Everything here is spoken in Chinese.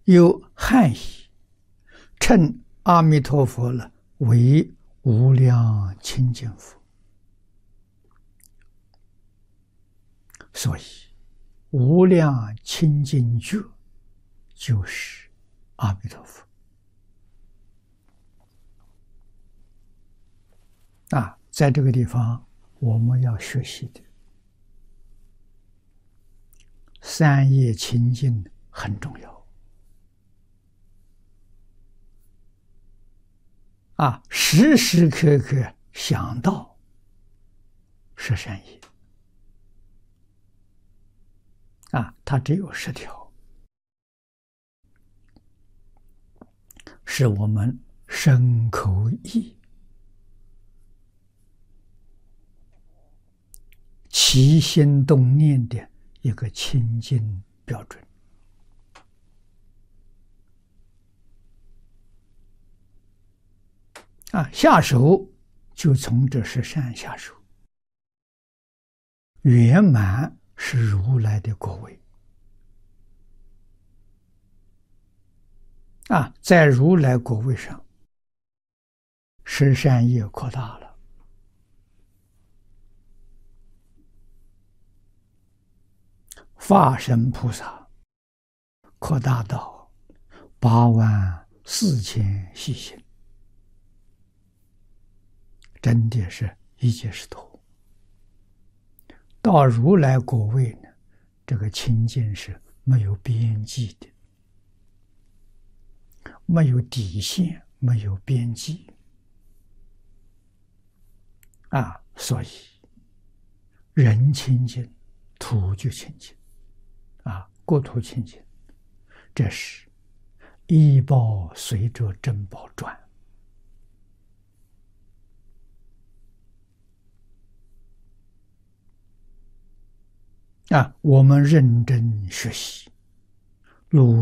有汉译，称阿弥陀佛了为无量清净佛，所以无量清净觉就是阿弥陀佛啊！在这个地方，我们要学习的三业清净很重要啊！时时刻刻想到十善业啊，它只有10条，是我们身口意起心动念的一个清净标准啊！下手就从这十善下手，圆满是如来的果位啊！在如来果位上，十善业扩大了。法身菩萨扩大到84000细心，真的是一切是头。到如来果位呢，这个清净是没有边际的，没有底线，没有边际啊！所以人清净，土就清净啊，国土清净，这是依报随着珍宝转啊！我们认真学习，